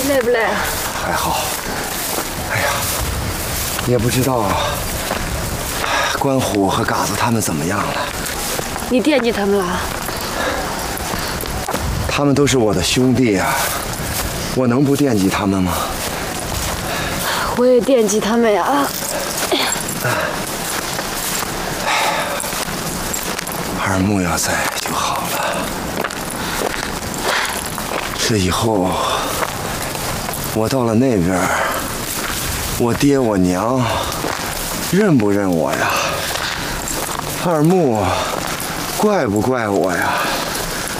累不累啊？ 还好。哎呀，也不知道关虎和嘎子他们怎么样了。 你惦记他们了？ 他们都是我的兄弟啊，我能不惦记他们吗？ 我也惦记他们呀。 二木要在就好了。这以后我到了那边，我爹我娘认不认我呀？二木怪不怪我呀？